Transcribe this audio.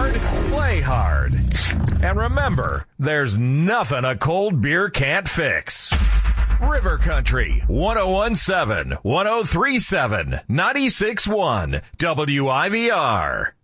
hard, play hard. And remember, there's nothing a cold beer can't fix. River Country, 1017, 1037, 96.1, WIVR.